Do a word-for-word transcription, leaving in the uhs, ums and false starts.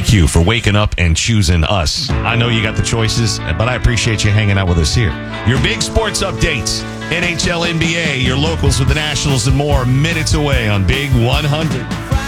thank you for waking up and choosing us. I know you got the choices, but I appreciate you hanging out with us here. Your big sports updates, N H L, N B A, your locals with the Nationals and more, minutes away on Big one hundred.